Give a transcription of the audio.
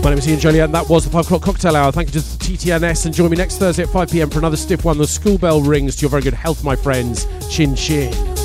My name is Ian Joliet and that was the 5 o'clock cocktail hour. Thank you to TTNS and join me next Thursday at 5 p.m. for another stiff one. The school bell rings to your very good health, my friends. Chin chin.